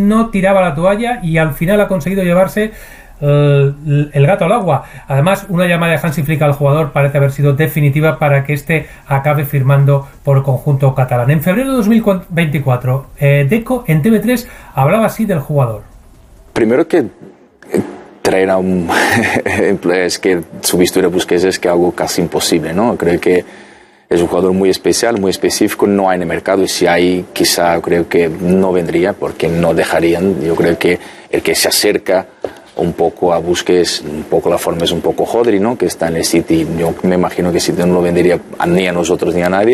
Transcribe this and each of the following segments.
no tiraba la toalla y al final ha conseguido llevarse el gato al agua. Además, una llamada de Hansi Flick al jugador parece haber sido definitiva para que este acabe firmando por el conjunto catalán. En febrero de 2024, Deco en TV3 hablaba así del jugador. Primero que traer a un es que substituir a Busquets es que algo casi imposible, ¿no? Creo que es un jugador muy especial, muy específico, no hay en el mercado, y si hay, quizá creo que no vendría porque no dejarían. Yo creo que el que se acerca un poco a Busquets, un poco la forma es un poco Rodri, ¿no? Que está en el City. Yo me imagino que City no lo vendería ni a nosotros ni a nadie.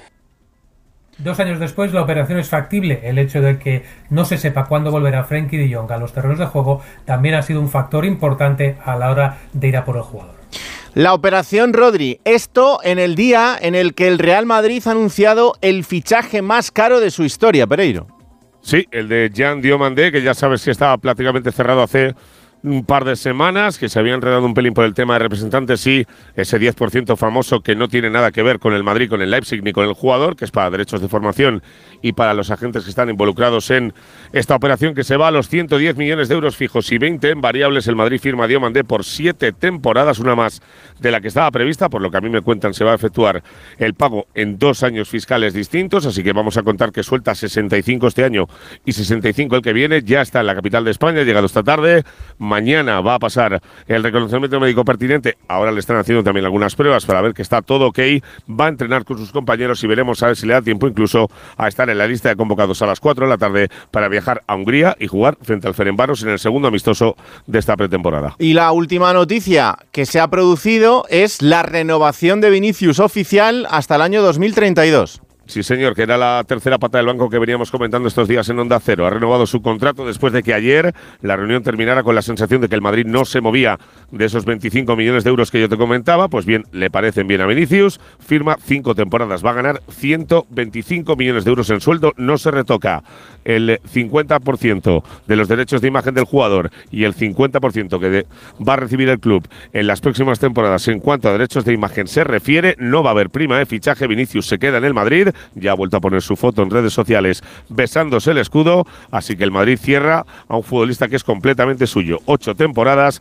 2 años después, la operación es factible. El hecho de que no se sepa cuándo volverá Frenkie de Jong a los terrenos de juego también ha sido un factor importante a la hora de ir a por el jugador. La operación Rodri, esto en el día en el que el Real Madrid ha anunciado el fichaje más caro de su historia, Pereiro. Sí, el de Jean Diomandé, que ya sabes que estaba prácticamente cerrado hace un par de semanas, que se había enredado un pelín por el tema de representantes y ese 10% famoso que no tiene nada que ver con el Madrid, con el Leipzig ni con el jugador, que es para derechos de formación y para los agentes que están involucrados en esta operación, que se va a los 110 millones de euros fijos y 20 en variables. El Madrid firma a Diomandé por 7 temporadas, una más de la que estaba prevista. Por lo que a mí me cuentan, se va a efectuar el pago en 2 años fiscales distintos, así que vamos a contar que suelta 65 este año y 65 el que viene. Ya está en la capital de España, ha llegado esta tarde. Mañana va a pasar el reconocimiento médico pertinente. Ahora le están haciendo también algunas pruebas para ver que está todo ok. Va a entrenar con sus compañeros y veremos a ver si le da tiempo incluso a estar en la lista de convocados a las 4 de la tarde para viajar a Hungría y jugar frente al Ferencváros en el segundo amistoso de esta pretemporada. Y la última noticia que se ha producido es la renovación de Vinicius oficial hasta el año 2032. Sí, señor, que era la tercera pata del banco que veníamos comentando estos días en Onda Cero. Ha renovado su contrato después de que ayer la reunión terminara con la sensación de que el Madrid no se movía de esos 25 millones de euros que yo te comentaba. Pues bien, le parecen bien a Vinicius. Firma 5 temporadas. Va a ganar 125 millones de euros en sueldo. No se retoca el 50% de los derechos de imagen del jugador y el 50% que va a recibir el club en las próximas temporadas en cuanto a derechos de imagen se refiere. No va a haber prima de fichaje. Vinicius se queda en el Madrid. Ya ha vuelto a poner su foto en redes sociales besándose el escudo, así que el Madrid cierra a un futbolista que es completamente suyo. 8 temporadas,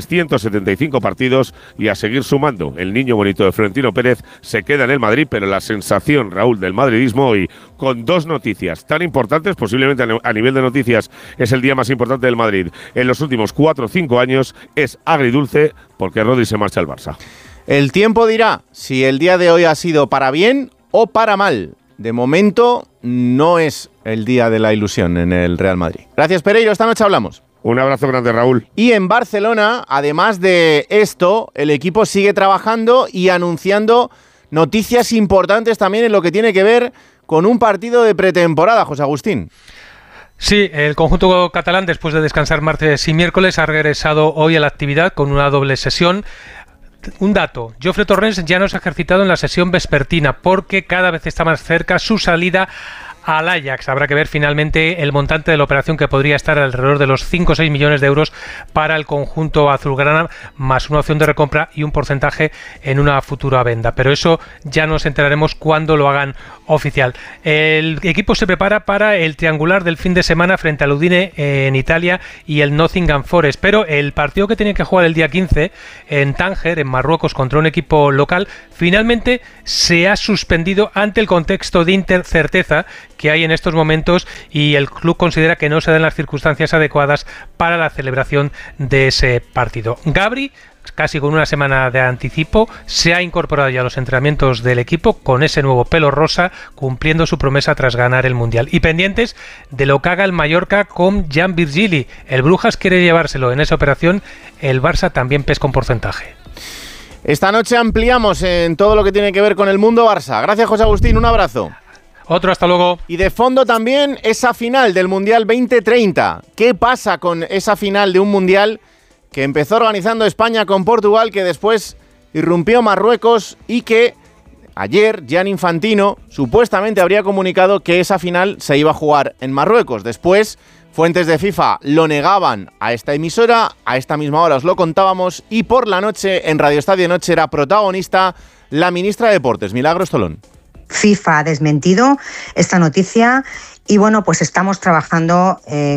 375 partidos y a seguir sumando. El niño bonito de Florentino Pérez se queda en el Madrid, pero la sensación, Raúl, del madridismo hoy, con 2 noticias tan importantes, posiblemente a nivel de noticias es el día más importante del Madrid en los últimos 4 o 5 años, es agridulce porque Rodri se marcha al Barça. El tiempo dirá si el día de hoy ha sido para bien o para mal. De momento no es el día de la ilusión en el Real Madrid. Gracias, Pereiro, esta noche hablamos. Un abrazo grande, Raúl. Y en Barcelona, además de esto, el equipo sigue trabajando y anunciando noticias importantes también en lo que tiene que ver con un partido de pretemporada, José Agustín. Sí, el conjunto catalán, después de descansar martes y miércoles, ha regresado hoy a la actividad con una doble sesión. Un dato, Jofre Torrens ya no se ha ejercitado en la sesión vespertina porque cada vez está más cerca su salida al Ajax. Habrá que ver finalmente el montante de la operación, que podría estar alrededor de los 5 o 6 millones de euros para el conjunto azulgrana, más una opción de recompra y un porcentaje en una futura venta. Pero eso ya nos enteraremos cuando lo hagan oficial. El equipo se prepara para el triangular del fin de semana frente al Udine en Italia y el Nottingham Forest. Pero el partido que tenía que jugar el día 15 en Tánger, en Marruecos, contra un equipo local, finalmente se ha suspendido ante el contexto de incerteza que hay en estos momentos, y el club considera que no se dan las circunstancias adecuadas para la celebración de ese partido. Gabri, casi con una semana de anticipo, se ha incorporado ya a los entrenamientos del equipo con ese nuevo pelo rosa, cumpliendo su promesa tras ganar el Mundial. Y pendientes de lo que haga el Mallorca con Jan Virgili. El Brujas quiere llevárselo en esa operación, el Barça también pesca un porcentaje. Esta noche ampliamos en todo lo que tiene que ver con el mundo Barça. Gracias, José Agustín, un abrazo. Otro, hasta luego. Y de fondo también esa final del Mundial 2030. ¿Qué pasa con esa final de un Mundial que empezó organizando España con Portugal, que después irrumpió Marruecos y que ayer Gianni Infantino supuestamente habría comunicado que esa final se iba a jugar en Marruecos? Después, fuentes de FIFA lo negaban a esta emisora, a esta misma hora os lo contábamos, y por la noche en Radio Estadio Noche era protagonista la ministra de Deportes, Milagros Tolón. FIFA ha desmentido esta noticia y bueno, pues estamos trabajando